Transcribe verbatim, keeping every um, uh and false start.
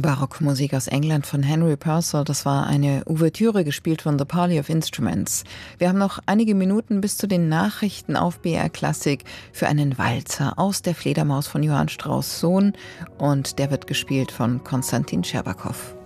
Barockmusik aus England von Henry Purcell, das war eine Ouvertüre, gespielt von The Parley of Instruments. Wir haben noch einige Minuten bis zu den Nachrichten auf B R Klassik für einen Walzer aus der Fledermaus von Johann Strauss Sohn, und der wird gespielt von Konstantin Scherbakow.